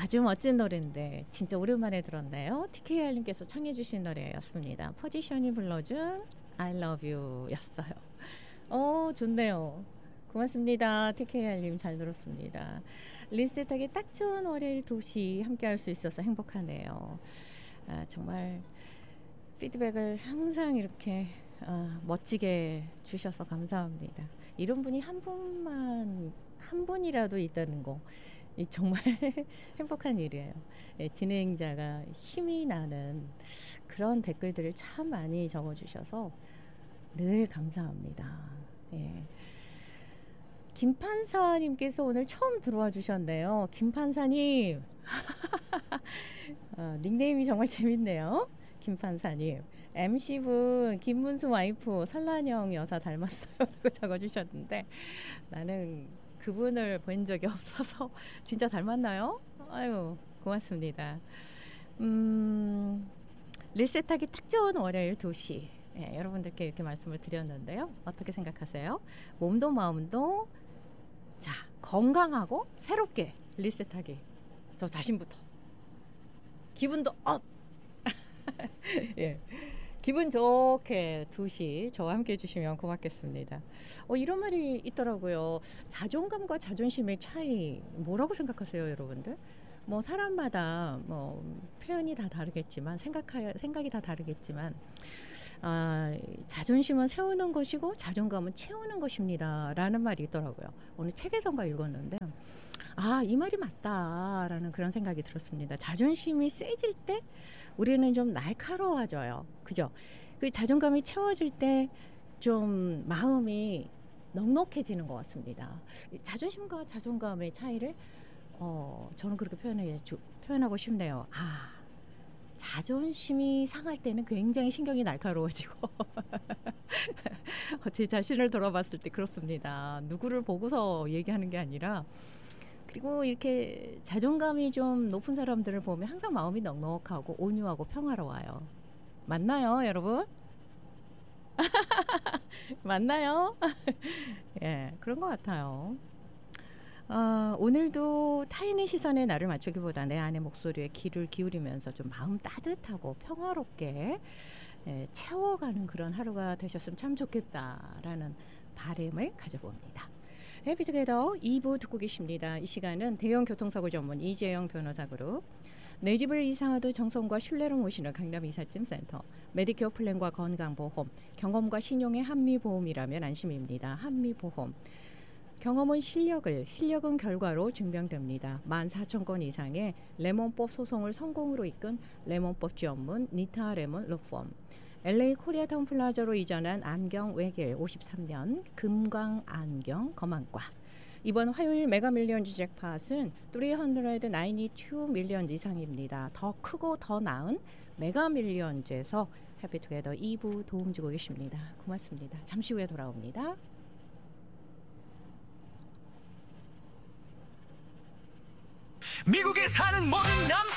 아주 멋진 노래인데 진짜 오랜만에 들었네요. TKR님께서 청해 주신 노래였습니다. 포지션이 불러준 I love you 였어요. 좋네요. 고맙습니다. TKR님 잘 들었습니다. 리셋하기 딱 좋은 월요일 2시 함께 할 수 있어서 행복하네요. 정말 피드백을 항상 이렇게 멋지게 주셔서 감사합니다. 이런 분이 한 분이라도 있다는 거 정말 행복한 일이에요. 진행자가 힘이 나는 그런 댓글들을 참 많이 적어주셔서 늘 감사합니다. 김판사님께서 오늘 처음 들어와 주셨네요. 김판사님 닉네임이 정말 재밌네요. 김판사님 MC분 김문수 와이프 설란영 여사 닮았어요 라고 적어주셨는데 나는 그분을 본 적이 없어서 진짜 닮았나요? 아유 고맙습니다. 리셋하기 딱 좋은 월요일 2시 여러분들께 이렇게 말씀을 드렸는데요. 어떻게 생각하세요? 몸도 마음도 자 건강하고 새롭게 리셋하기 저 자신부터 기분도 업 예. 기분 좋게 2시 저와 함께 해주시면 고맙겠습니다. 이런 말이 있더라고요. 자존감과 자존심의 차이 뭐라고 생각하세요, 여러분들? 뭐 사람마다 뭐 표현이 다 다르겠지만 생각이 다 다르겠지만 자존심은 세우는 것이고 자존감은 채우는 것입니다 라는 말이 있더라고요. 오늘 책에선가 읽었는데 이 말이 맞다라는 그런 생각이 들었습니다. 자존심이 세질 때 우리는 좀 날카로워져요. 그죠? 그 자존감이 채워질 때 좀 마음이 넉넉해지는 것 같습니다. 자존심과 자존감의 차이를 저는 그렇게 표현하고 싶네요. 자존심이 상할 때는 굉장히 신경이 날카로워지고 제 자신을 돌아봤을 때 그렇습니다. 누구를 보고서 얘기하는 게 아니라 그리고 이렇게 자존감이 좀 높은 사람들을 보면 항상 마음이 넉넉하고 온유하고 평화로워요. 맞나요, 여러분? 맞나요? 예, 그런 것 같아요. 오늘도 타인의 시선에 나를 맞추기보다 내 안의 목소리에 귀를 기울이면서 좀 마음 따뜻하고 평화롭게 채워가는 그런 하루가 되셨으면 참 좋겠다라는 바람을 가져봅니다. 해피투게더 2부 듣고 계십니다. 이 시간은 대형 교통사고 전문 이재영 변호사 그룹, 내 집을 이사하듯 정성과 신뢰로 모시는 강남 이삿짐센터, 메디케어 플랜과 건강보험, 경험과 신용의 한미보험이라면 안심입니다. 한미보험. 경험은 실력은 결과로 증명됩니다. 14,000건 이상의 레몬법 소송을 성공으로 이끈 레몬법 전문 니타 레몬 로펌. LA 코리아타운 플라자로 이전한 안경 외길 53년 금광안경 검안과. 이번 화요일 메가밀리언즈 잭팟은 392 밀리언 이상입니다. 더 크고 더 나은 메가밀리언즈에서 해피투게더 2부 도움 주고 계십니다. 고맙습니다. 잠시 후에 돌아옵니다. 미국에 사는 모든 남성